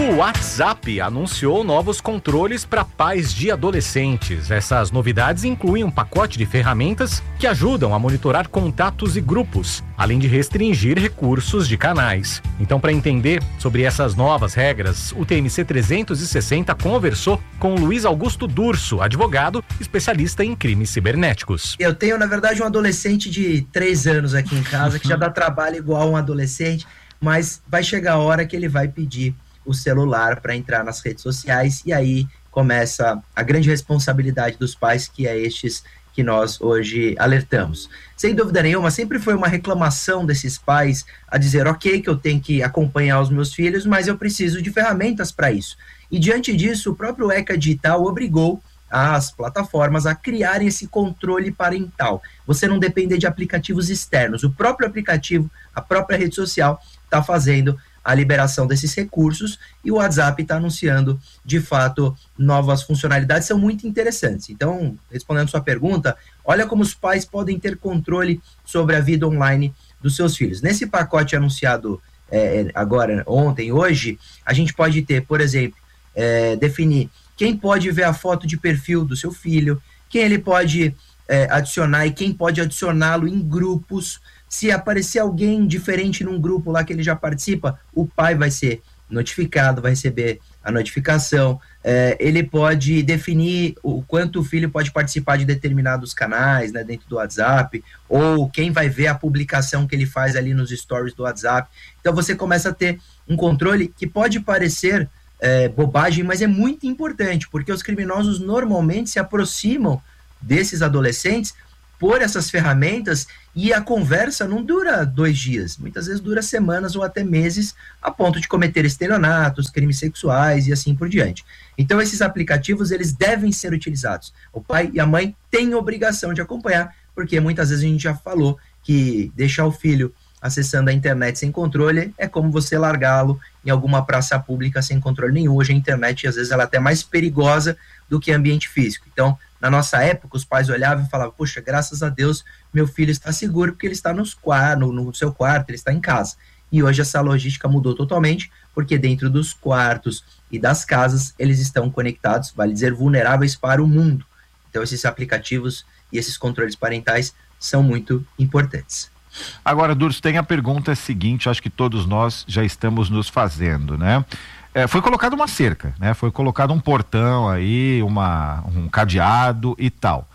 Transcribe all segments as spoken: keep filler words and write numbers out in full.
O WhatsApp anunciou novos controles para pais de adolescentes. Essas novidades incluem um pacote de ferramentas que ajudam a monitorar contatos e grupos, além de restringir recursos de canais. Então, para entender sobre essas novas regras, o T M C trezentos e sessenta conversou com Luiz Augusto Durso, advogado, especialista em crimes cibernéticos. Eu tenho, na verdade, um adolescente de três anos aqui em casa, que já dá trabalho igual um adolescente, mas vai chegar a hora que ele vai pedir o celular para entrar nas redes sociais, e aí começa a grande responsabilidade dos pais, que é estes que nós hoje alertamos. Sem dúvida nenhuma, sempre foi uma reclamação desses pais a dizer, ok, que eu tenho que acompanhar os meus filhos, mas eu preciso de ferramentas para isso. E diante disso, o próprio ECA Digital obrigou as plataformas a criarem esse controle parental. Você não depender de aplicativos externos. O próprio aplicativo, a própria rede social está fazendo a liberação desses recursos, e o WhatsApp está anunciando, de fato, novas funcionalidades, são muito interessantes. Então, respondendo sua pergunta, olha como os pais podem ter controle sobre a vida online dos seus filhos. Nesse pacote anunciado é, agora, ontem, hoje, a gente pode ter, por exemplo, é, definir quem pode ver a foto de perfil do seu filho, quem ele pode é, adicionar e quem pode adicioná-lo em grupos. Se aparecer alguém diferente num grupo lá que ele já participa, o pai vai ser notificado, vai receber a notificação. É, ele pode definir o quanto o filho pode participar de determinados canais, né, dentro do WhatsApp, ou quem vai ver a publicação que ele faz ali nos stories do WhatsApp. Então você começa a ter um controle que pode parecer é, bobagem, mas é muito importante, porque os criminosos normalmente se aproximam desses adolescentes por essas ferramentas, e a conversa não dura dois dias, muitas vezes dura semanas ou até meses, a ponto de cometer estelionatos, crimes sexuais e assim por diante. Então esses aplicativos, eles devem ser utilizados. O pai e a mãe têm obrigação de acompanhar, porque muitas vezes a gente já falou que deixar o filho acessando a internet sem controle é como você largá-lo em alguma praça pública sem controle nenhum. Hoje a internet, às vezes, ela é até mais perigosa do que ambiente físico. Então, na nossa época, os pais olhavam e falavam, poxa, graças a Deus, meu filho está seguro porque ele está nos no, no seu quarto, ele está em casa. E hoje essa logística mudou totalmente, porque dentro dos quartos e das casas, eles estão conectados, vale dizer, vulneráveis para o mundo. Então, esses aplicativos e esses controles parentais são muito importantes. Agora, Durso, tem a pergunta seguinte, acho que todos nós já estamos nos fazendo, né? É, foi colocada uma cerca, né? Foi colocado um portão aí, uma, um cadeado e tal.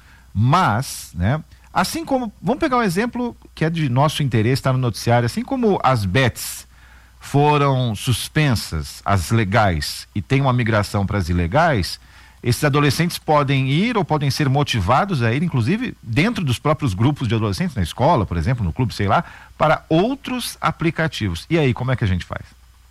Mas, né? Assim como, vamos pegar um exemplo que é de nosso interesse, está no noticiário, assim como as bets foram suspensas, as legais, e tem uma migração para as ilegais, esses adolescentes podem ir ou podem ser motivados a ir, inclusive, dentro dos próprios grupos de adolescentes, na escola, por exemplo, no clube, sei lá, para outros aplicativos. E aí, como é que a gente faz?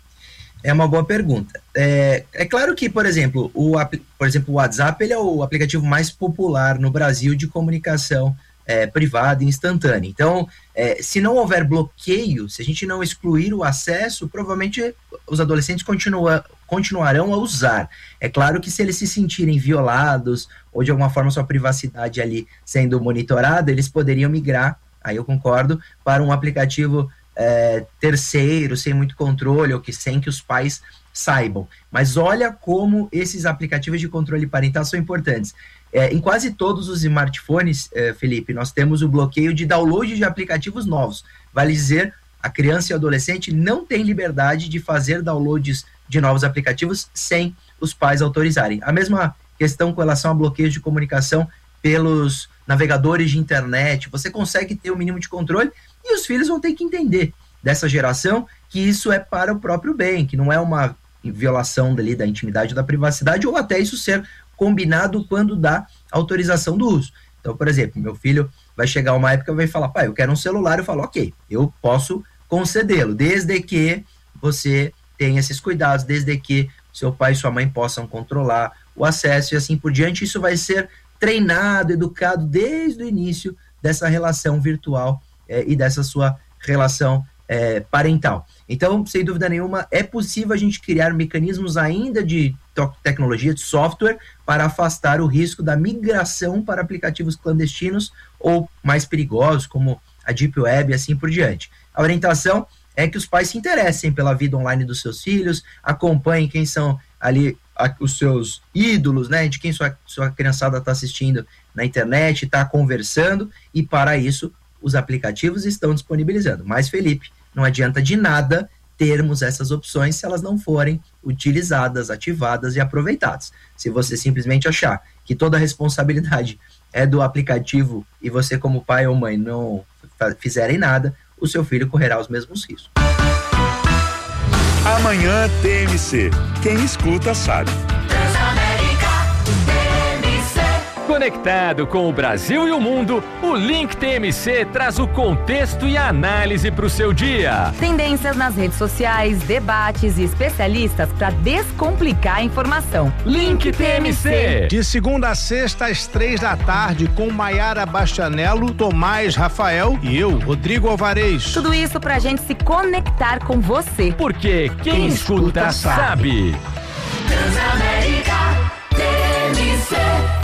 É uma boa pergunta. É, é claro que, por exemplo, o, por exemplo, o WhatsApp, ele é o aplicativo mais popular no Brasil de comunicação é, privada e instantânea. Então, é, se não houver bloqueio, se a gente não excluir o acesso, provavelmente os adolescentes continua, continuarão a usar. É claro que se eles se sentirem violados ou de alguma forma sua privacidade ali sendo monitorada, eles poderiam migrar, aí eu concordo, para um aplicativo É, terceiro, sem muito controle, ou que sem que os pais saibam. Mas olha como esses aplicativos de controle parental são importantes. É, em quase todos os smartphones, é, Felipe, nós temos o bloqueio de download de aplicativos novos. Vale dizer, a criança e o adolescente não têm liberdade de fazer downloads de novos aplicativos sem os pais autorizarem. A mesma questão com relação a bloqueio de comunicação pelos navegadores de internet. Você consegue ter o mínimo de controle, e os filhos vão ter que entender dessa geração que isso é para o próprio bem, que não é uma violação dali da intimidade ou da privacidade, ou até isso ser combinado quando dá autorização do uso. Então, por exemplo, meu filho vai chegar uma época e vai falar, pai, eu quero um celular, eu falo, ok, eu posso concedê-lo, desde que você tenha esses cuidados, desde que seu pai e sua mãe possam controlar o acesso e assim por diante. Isso vai ser treinado, educado desde o início dessa relação virtual É, e dessa sua relação é, parental. Então, sem dúvida nenhuma, é possível a gente criar mecanismos ainda de tecnologia, de software, para afastar o risco da migração para aplicativos clandestinos ou mais perigosos, como a Deep Web e assim por diante. A orientação é que os pais se interessem pela vida online dos seus filhos, acompanhem quem são ali a, os seus ídolos, né, de quem sua, sua criançada está assistindo na internet, está conversando, e para isso os aplicativos estão disponibilizando. Mas, Felipe, não adianta de nada termos essas opções se elas não forem utilizadas, ativadas e aproveitadas. Se você simplesmente achar que toda a responsabilidade é do aplicativo e você, como pai ou mãe, não fizerem nada, o seu filho correrá os mesmos riscos. Amanhã T M C. Quem escuta sabe. Conectado com o Brasil e o mundo, o Link T M C traz o contexto e a análise para o seu dia. Tendências nas redes sociais, debates e especialistas para descomplicar a informação. Link T M C. De segunda a sexta, às três da tarde, com Maiara Bastianello, Tomás Rafael e eu, Rodrigo Alvarez. Tudo isso pra gente se conectar com você. Porque quem, quem escuta, escuta sabe. Transamérica T M C.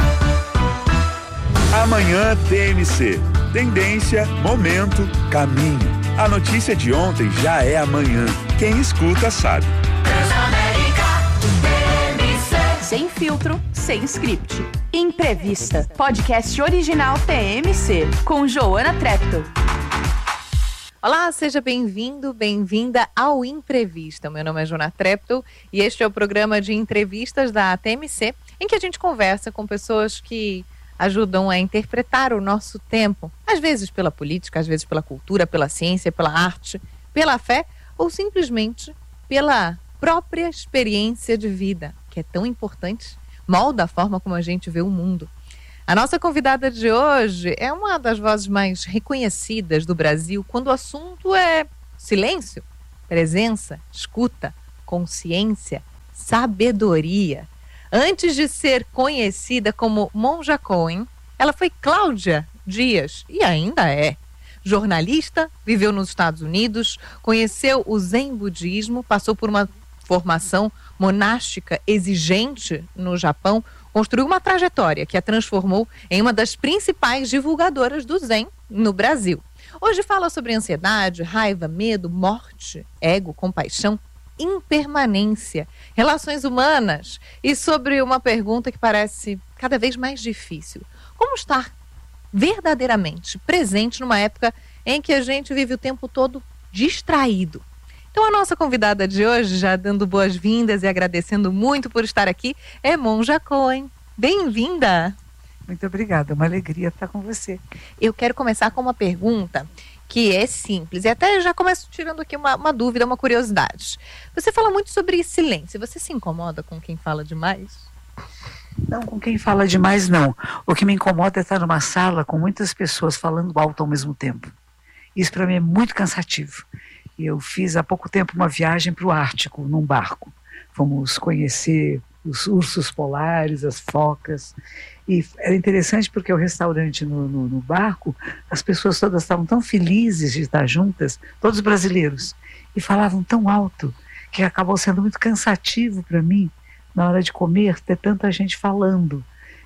Amanhã T M C. Tendência, momento, caminho. A notícia de ontem já é amanhã. Quem escuta sabe. Transamérica T M C. Sem filtro, sem script. Entrevista. Podcast original T M C. Com Joana Treptow. Olá, seja bem-vindo, bem-vinda ao Entrevista. Meu nome é Joana Treptow e este é o programa de entrevistas da T M C, em que a gente conversa com pessoas que ajudam a interpretar o nosso tempo, às vezes pela política, às vezes pela cultura, pela ciência, pela arte, pela fé ou simplesmente pela própria experiência de vida, que é tão importante, molda a forma como a gente vê o mundo. A nossa convidada de hoje é uma das vozes mais reconhecidas do Brasil quando o assunto é silêncio, presença, escuta, consciência, sabedoria. Antes de ser conhecida como Monja Coen, ela foi Cláudia Dias e ainda é. Jornalista, viveu nos Estados Unidos, conheceu o Zen budismo, passou por uma formação monástica exigente no Japão, construiu uma trajetória que a transformou em uma das principais divulgadoras do Zen no Brasil. Hoje fala sobre ansiedade, raiva, medo, morte, ego, compaixão, impermanência, relações humanas e sobre uma pergunta que parece cada vez mais difícil: como estar verdadeiramente presente numa época em que a gente vive o tempo todo distraído? Então a nossa convidada de hoje, já dando boas-vindas e agradecendo muito por estar aqui, é Monja Coen. Bem-vinda! Muito obrigada, é uma alegria estar com você. Eu quero começar com uma pergunta que é simples, e até já começo tirando aqui uma, uma dúvida, uma curiosidade. Você fala muito sobre silêncio, você se incomoda com quem fala demais? Não, com quem fala demais não. O que me incomoda é estar numa sala com muitas pessoas falando alto ao mesmo tempo. Isso para mim é muito cansativo. Eu fiz há pouco tempo uma viagem para o Ártico, num barco. Fomos conhecer os ursos polares, as focas. E era interessante porque o restaurante no, no, no barco, as pessoas todas estavam tão felizes de estar juntas, todos brasileiros, e falavam tão alto que acabou sendo muito cansativo para mim, na hora de comer, ter tanta gente falando.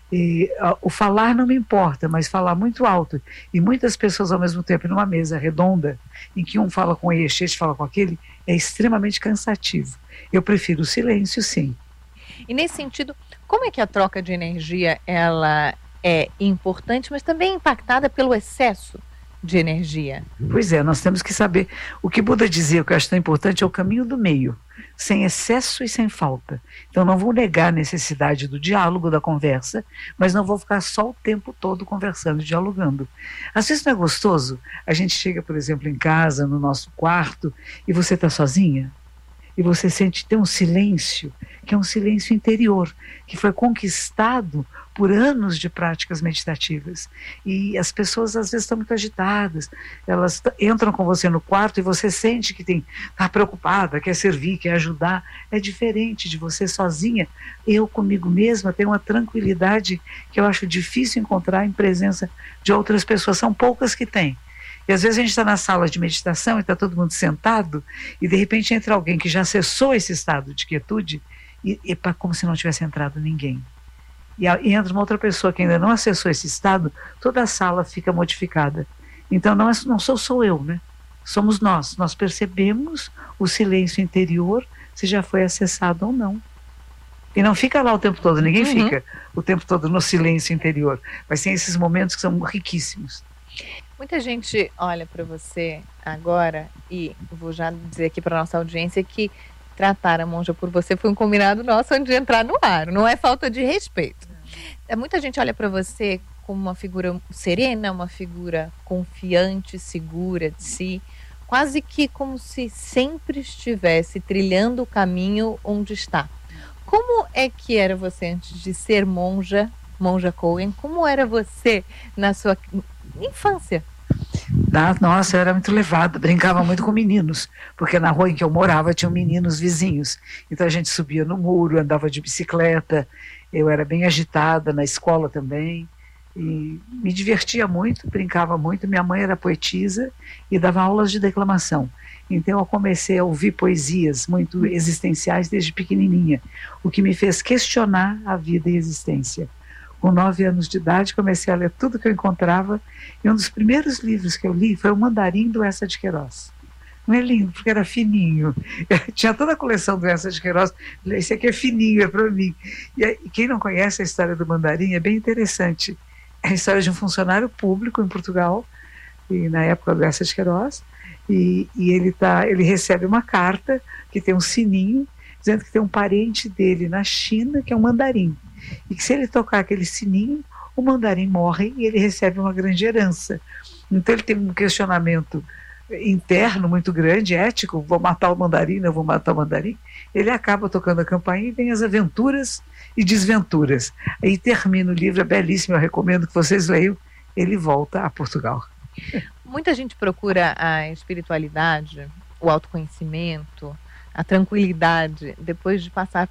E, uh, o falar não me importa, mas falar muito alto e muitas pessoas ao mesmo tempo numa mesa redonda, em que um fala com este, este fala com aquele, é extremamente cansativo. Eu prefiro o silêncio, sim. E nesse sentido, como é que a troca de energia ela é importante, mas também impactada pelo excesso de energia? Pois é, nós temos que saber. O que Buda dizia, o que eu acho tão importante, é o caminho do meio, sem excesso e sem falta. Então não vou negar a necessidade do diálogo, da conversa, mas não vou ficar só o tempo todo conversando, dialogando. Às vezes não é gostoso? A gente chega, por exemplo, em casa, no nosso quarto, e você está sozinha? E você sente ter um silêncio, que é um silêncio interior, que foi conquistado por anos de práticas meditativas. E as pessoas às vezes estão muito agitadas, elas entram com você no quarto e você sente que tem, está preocupada, quer servir, quer ajudar. É diferente de você sozinha. Eu comigo mesma tenho uma tranquilidade que eu acho difícil encontrar em presença de outras pessoas, são poucas que têm. E às vezes a gente está na sala de meditação e está todo mundo sentado e de repente entra alguém que já acessou esse estado de quietude e, e como se não tivesse entrado ninguém. E, e entra uma outra pessoa que ainda não acessou esse estado, toda a sala fica modificada. Então não, é, não sou só eu, né? somos nós. Nós percebemos o silêncio interior, se já foi acessado ou não. E não fica lá o tempo todo, ninguém uhum. fica o tempo todo no silêncio interior. Mas tem esses momentos que são riquíssimos. Muita gente olha para você agora, e vou já dizer aqui para nossa audiência que tratar a monja por você foi um combinado nosso antes de entrar no ar, não é falta de respeito. É, muita gente olha para você como uma figura serena, uma figura confiante, segura de si, quase que como se sempre estivesse trilhando o caminho onde está. Como é que era você antes de ser monja, monja Cohen? Como era você na sua infância? Ah, nossa, eu era muito levada, brincava muito com meninos, porque na rua em que eu morava tinham meninos vizinhos. Então a gente subia no muro, andava de bicicleta, eu era bem agitada na escola também, e me divertia muito, brincava muito. Minha mãe era poetisa e dava aulas de declamação. Então eu comecei a ouvir poesias muito existenciais desde pequenininha, o que me fez questionar a vida e a existência. Com nove anos de idade, comecei a ler tudo que eu encontrava, e um dos primeiros livros que eu li foi o Mandarim do Eça de Queiroz. Não é lindo, porque era fininho. Eu tinha toda a coleção do Eça de Queiroz. Esse aqui é fininho, é para mim. E, e quem não conhece a história do Mandarim é bem interessante. É a história de um funcionário público em Portugal, e na época do Eça de Queiroz, e, e ele, tá, ele recebe uma carta que tem um sininho, dizendo que tem um parente dele na China, que é um mandarim. E que se ele tocar aquele sininho, o mandarim morre e ele recebe uma grande herança. Então ele tem um questionamento interno muito grande, ético: vou matar o mandarim, não vou matar o mandarim. Ele acaba tocando a campainha e vem as aventuras e desventuras. Aí termina o livro, é belíssimo, eu recomendo que vocês leiam. Ele volta a Portugal. Muita gente procura a espiritualidade, o autoconhecimento, a tranquilidade, depois de passar